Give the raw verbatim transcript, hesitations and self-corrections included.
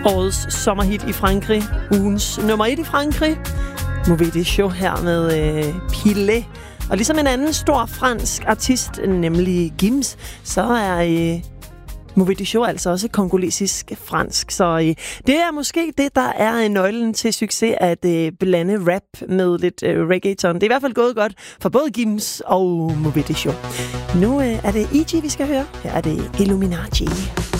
Årets sommerhit i Frankrig. Ugens nummer et i Frankrig. Mauvais des Choix her med øh, Pillet. Og ligesom en anden stor fransk artist, nemlig Gims, så er øh, Mauvais des Choix altså også kongolesisk fransk. Så øh, det er måske det, der er nøglen til succes, at øh, blande rap med lidt øh, reggaeton. Det er i hvert fald gået godt for både Gims og Mauvais des Choix. Nu øh, er det E G, vi skal høre. Her er det Illuminati.